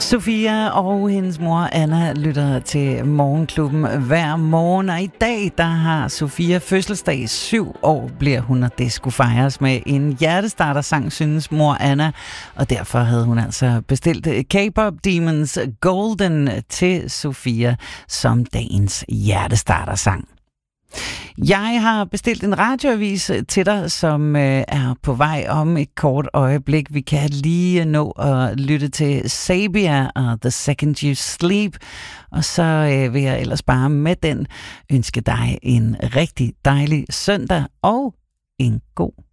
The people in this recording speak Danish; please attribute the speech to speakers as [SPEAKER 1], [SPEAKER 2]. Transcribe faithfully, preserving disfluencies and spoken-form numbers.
[SPEAKER 1] Sofia og hendes mor Anna lytter til Morgenklubben hver morgen, og i dag der har Sofia fødselsdag. Syv år bliver hun, og det skulle fejres med en hjertestarter-sang, synes mor Anna, og derfor havde hun altså bestilt K-pop Demons Golden til Sofia som dagens hjertestarter-sang. Jeg har bestilt en radioavis til dig, som øh, er på vej om et kort øjeblik. Vi kan lige nå at lytte til Sabia og The Second You Sleep. Og så øh, vil jeg ellers bare med den ønske dig en rigtig dejlig søndag og en god